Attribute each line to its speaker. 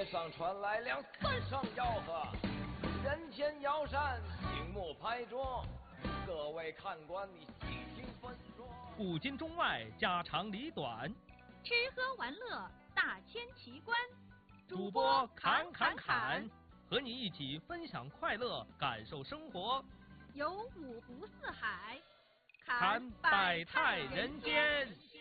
Speaker 1: 上传来了3声吆喝，人前摇扇，屏幕拍桌，各位看官你细听分说。
Speaker 2: 古今中外，家长里短，
Speaker 3: 吃喝玩乐，大千奇观。
Speaker 2: 主播侃，和你一起分享快乐，感受生活。
Speaker 3: 有五湖四海，
Speaker 2: 侃百态人间。